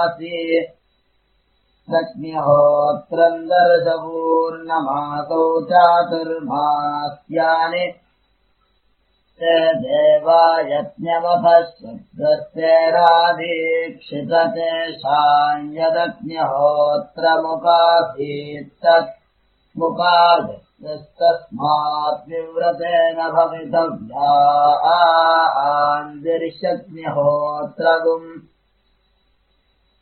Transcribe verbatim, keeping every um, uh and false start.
मुकासी दग्निहोत्रम् दर्शपूर्णमासौ चातुर्मास्यानि ते देवा यज्ञमथः शब्दस्तेरादीक्षित तेषाम् यदग्निहोत्रमुकासीत्तत् मुकायस्तस्मात् विव्रतेन भवितव्या आन्दिर्षग्निहोत्रगुम्